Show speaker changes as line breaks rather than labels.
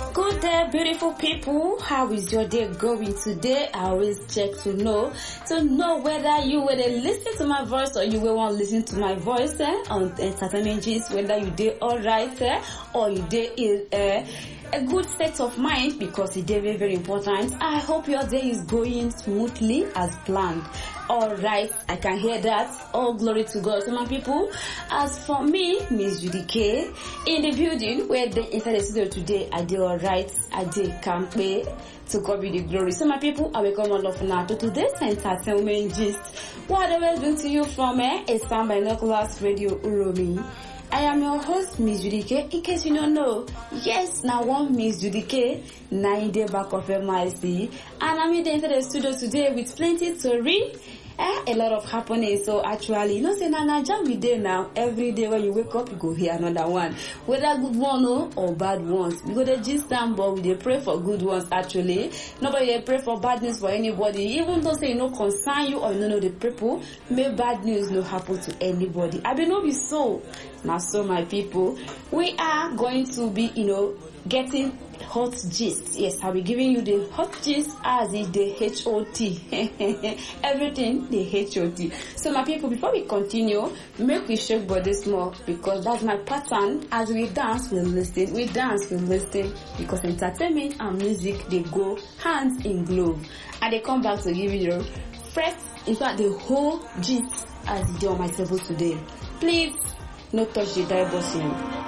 Good day, beautiful people. How is your day going today? I always check to know whether you will listen to my voice or you will want to listen to my voice on entertainment gist, whether you did alright or you did a good state of mind, because it is very, very important. I hope your day is going smoothly as planned. Alright, I can hear that. All glory to God. So my people, as for me, Miss Judy K, in the building where they inside the studio today, I did alright, I did campaign. To God be the glory. So my people, I welcome all of now to today's entertainment gist. What I will bring to you from a Sound Binoculars Radio Uromi. I am your host, Miss Judy K. In case you don't know, yes, now one Miss Judy K, 9 day back of MIC, and I'm in the studio today with plenty to read. A lot of happening. So actually, you know, say na jam we day now. Every day when you wake up, you go hear another one, whether good one or bad ones. We go to gist them, but we dey pray for good ones. Actually, nobody dey pray for bad news for anybody. Even though say you no concern you or you know the people, may bad news no happen to anybody. I be no be so. Now, so my people, we are going to be, getting hot gist. Yes, I'll be giving you the hot gist as is the HOT. Everything the HOT. So my people, before we continue, make we shake body small, because that's my pattern. As we dance, we listen. We dance, we listen. Because entertainment and music, they go hands in glove. And they come back to give you the fresh, in fact, the whole gist as it is on my table today. Please, no touch the dial button.